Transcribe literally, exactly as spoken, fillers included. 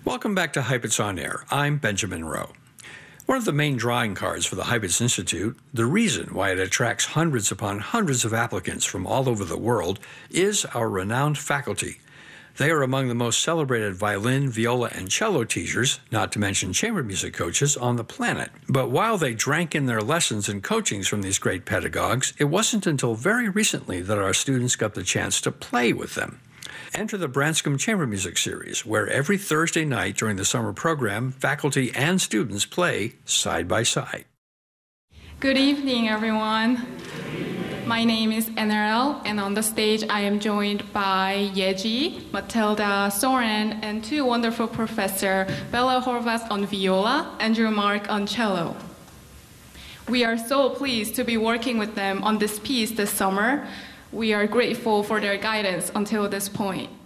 Welcome back to Heifetz On Air. I'm Benjamin Rowe. One of the main drawing cards for the Heifetz Institute, the reason why it attracts hundreds upon hundreds of applicants from all over the world, is our renowned faculty. They are among the most celebrated violin, viola, and cello teachers, not to mention chamber music coaches, on the planet. But while they drank in their lessons and coachings from these great pedagogues, it wasn't until very recently that our students got the chance to play with them. Enter the Branscombe Chamber Music Series, where every Thursday night during the summer program, faculty and students play side by side. Good evening, everyone. My name is N R L, and on the stage I am joined by Yeji, Matilda, Soren, and two wonderful professors, Bella Horvath on viola, Andrew Mark on cello. We are so pleased to be working with them on this piece this summer. We are grateful for their guidance until this point.